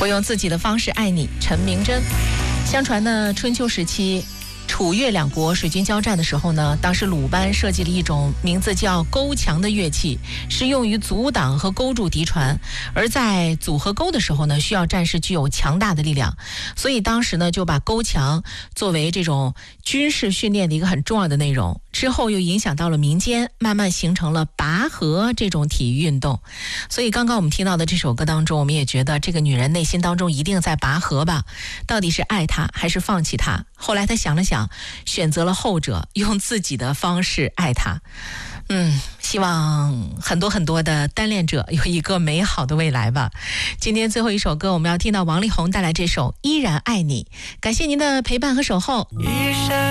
我用自己的方式爱你，陈明真。相传呢，春秋时期楚越两国水军交战的时候呢，当时鲁班设计了一种名字叫钩墙的乐器，是用于阻挡和勾住敌船，而在阻和勾的时候呢，需要战士具有强大的力量，所以当时呢就把钩墙作为这种军事训练的一个很重要的内容。之后又影响到了民间，慢慢形成了拔河这种体育运动。所以刚刚我们听到的这首歌当中，我们也觉得这个女人内心当中一定在拔河吧，到底是爱他还是放弃他？后来她想了想，选择了后者，用自己的方式爱他。希望很多的单恋者有一个美好的未来吧。今天最后一首歌，我们要听到王力宏带来这首《依然爱你》。感谢您的陪伴和守候。